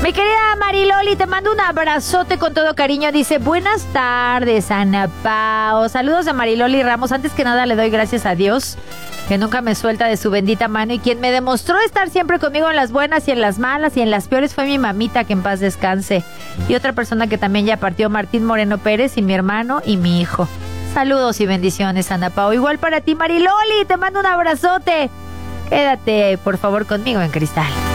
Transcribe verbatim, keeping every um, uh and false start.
Mi querida Mariloli, te mando un abrazote con todo cariño. Dice, buenas tardes, Ana Pao. Saludos a Mariloli Ramos. Antes que nada le doy gracias a Dios, que nunca me suelta de su bendita mano, y quien me demostró estar siempre conmigo en las buenas y en las malas y en las peores fue mi mamita, que en paz descanse. Y otra persona que también ya partió, Martín Moreno Pérez, y mi hermano y mi hijo. Saludos y bendiciones, Ana Pao. Igual para ti, Mariloli, te mando un abrazote. Quédate, por favor, conmigo en Cristal.